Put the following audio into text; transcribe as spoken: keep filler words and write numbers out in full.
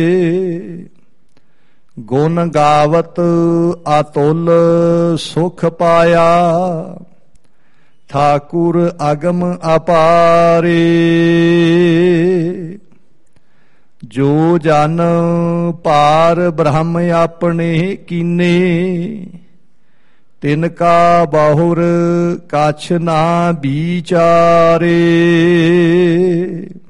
ਗੁਣ ਗਾਵਤ ਅਤੁਲ ਸੁਖ ਪਾਇਆ, ਠਾਕੁਰ ਅਗਮ ਅਪਾਰੇ। ਜੋ ਜਨ ਪਾਰ ਬ੍ਰਹਮ ਆਪਣੇ ਕੀਨੇ, ਤਿਨ ਕਾ ਬਹੁਰ ਕਛ ਨਾ ਵਿਚਾਰੇ।